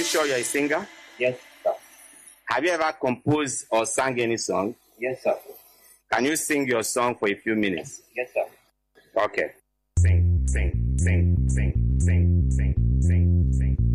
sure you're a singer? Yes, sir. Have you ever composed or sang any song? Yes, sir. Can you sing your song for a few minutes? Yes, sir. Okay. Sing, sing, sing, sing, sing, sing, sing, sing.